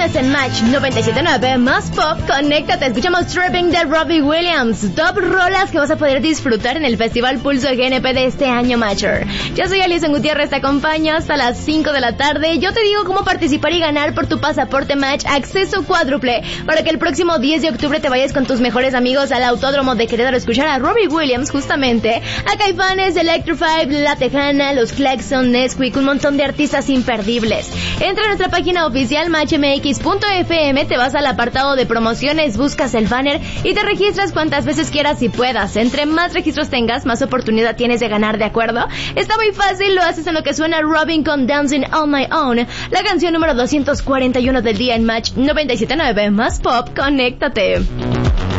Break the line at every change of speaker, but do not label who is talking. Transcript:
Estás en Match 97.9 más Pop. Conéctate, escuchamos Tripping de Robbie Williams. Top rolas que vas a poder disfrutar en el Festival Pulso GNP de este año, Matcher. Yo soy Alison Gutiérrez, te acompaño hasta las 5 de la tarde. Yo te digo cómo participar y ganar por tu pasaporte Match acceso cuádruple para que el próximo 10 de octubre te vayas con tus mejores amigos al Autódromo de Querétaro a escuchar a Robbie Williams, justamente, a Caifanes, Electrify, La Tejana, Los Claxon, Nesquik, un montón de artistas imperdibles. Entra a nuestra página oficial matchmx.fm, te vas al apartado de promociones, buscas el banner y te registras cuantas veces quieras y puedas. Entre más registros tengas, más oportunidad tienes de ganar, ¿de acuerdo? Está muy fácil, lo haces en lo que suena Robin con Dancing on My Own, la canción número 241 del día en Match 97.9 más Pop. Conéctate.